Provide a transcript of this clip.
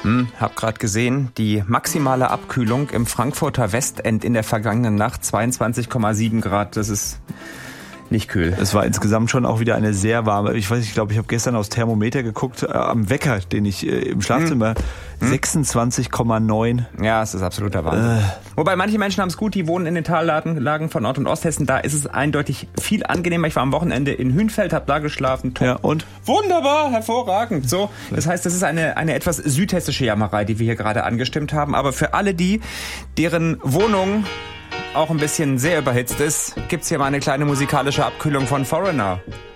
Hab gerade gesehen, die maximale Abkühlung im Frankfurter Westend in der vergangenen Nacht 22,7 Grad. Das ist nicht kühl. Es war insgesamt schon auch wieder eine sehr warme, ich glaube, ich habe gestern aufs Thermometer geguckt, am Wecker, den ich im Schlafzimmer, 26,9. Ja, es ist absoluter Wahnsinn. Wobei manche Menschen haben es gut, die wohnen in den Tallagen von Nord- und Osthessen. Da ist es eindeutig viel angenehmer. Ich war am Wochenende in Hünfeld, hab da geschlafen. Ja, und? Wunderbar, hervorragend. So, das heißt, das ist eine etwas südhessische Jammerei, die wir hier gerade angestimmt haben. Aber für alle die, deren Wohnung auch ein bisschen sehr überhitzt ist, gibt's hier mal eine kleine musikalische Abkühlung von Foreigner.